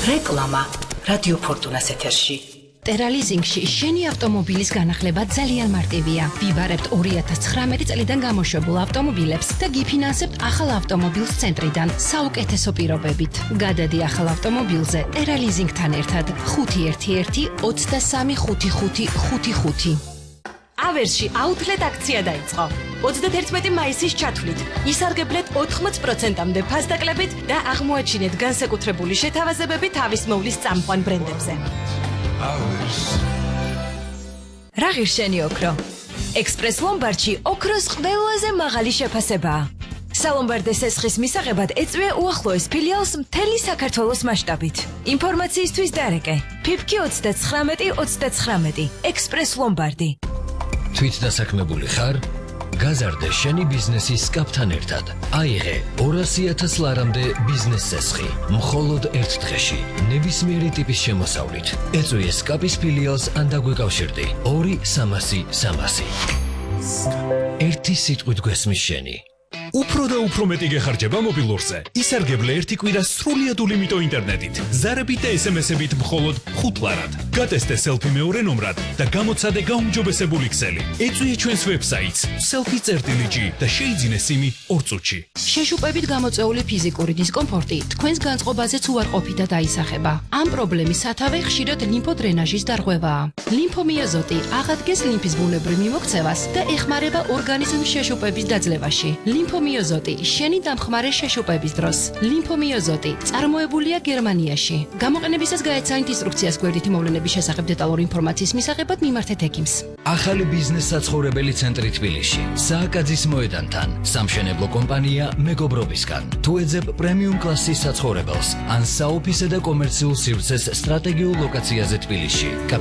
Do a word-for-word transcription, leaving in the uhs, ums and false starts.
რეკლამა რადიო ფორტუნას ეთერში. ტერალიზინგში შენი ავტომობილის განახლება ძალიან მარტივია. ვიბარებთ ორი ათას ცხრამეტი წლიდან გამოშვებულ ავტომობილებს და გიფინანსებთ ახალ ავტომობილს ცენტრიდან საუკეთესო პირობებით. გადადი ახალ ავტომობილზე ტერალიზინგთან ერთად ხუთი ერთი ერთი ოცდასამი ხუთი ხუთი ხუთი ხუთი. ავერსში აუთლეტ აქცია დაიწყო. ოცდაერთმეტი მაისის ჩათვლით ისარგებლეთ ოთხმოც პროცენტამდე ფასდაკლებით და აღმოაჩინეთ განსაკუთრებული შეთავაზებები თავის მოვლის წამყვან ბრენდებზე. რა ღირსენი ოქრო? ექსპრეს ლომბარდში ოქროს ყველაზე მაღალი შეფასებაა. სალომბარდეს ესხის მისაღებად ეწვია უახლოეს ფილიალს მთელი საქართველოს მასშტაბით. ინფორმაციისთვის დარეკე ფიფკი ოცდაცხრამეტი ოცდაცხრამეტი ექსპრეს ლომბარდი. თვით დასაქმებული ხარ? გაზარდე შენი ბიზნესის სკაფთან ერთად. აიღე ორასი ათას ლარამდე ბიზნეს სესხი. მხოლოდ ერთ დღეში. ნებისმიერი ტიპის შემოსავლით. ეწვიე სკაპის ფილიალს ან დაგვეკავშირდი. ორი სამასი სამასი. ერთი სიტყვით გვესმის შენი. უფრო და უფრო მეტი გეხარჯება მობილურზე. ისარგებლე ერთი კვირა სრულიად ულიმიტო ინტერნეტით. ზარებით და ესემესებით მხოლოდ ხუთ ლარად. გატესტე სელფი მეორე ნომრად და გამოცადე გაუმჯობესებული ქსელი. ეწვიე ჩვენს ვებსაიტს selfie წერტილი ჯი და შეიძინე სიმი ორ წუთში. შეშუპებით გამოწვეული ფიზიკური დისკომფორტი თქვენს განწყობაზეც უარყოფითად დაისახება. ამ პრობლემის სათავე ხშირად ლიმფოდრენაჟის დარღვევაა. ლიმფომიოზოტი აღადგენს ლიმფის ბუნებრივ მიმოქცევას და ეხმარება ორგანიზმის შეშუპების დაძლევაში. ლიმფომიოზოტი შენი დამხმარე შეშუპების დროს. ლიმფომიოზოტი წარმოებულია გერმანიაში. გამოყენებისას გაეცანით ინსტრუქციას გვერდითი მოვლენების შესახებ დეტალური ინფორმაციის მისაღებად მიმართეთ ექიმს. ახალი ბიზნეს საცხოვრებელი ცენტრი თბილისში. სააკაძის მოედანთან. სამშენებლო კომპანია მეგობრობისგან. თუ ეძებ პრემიუმ კლასის საცხოვრებელს ან საოფისე და კომერციულ სივრცეს სტრატეგიულ ლოკაციაზე თბილისში.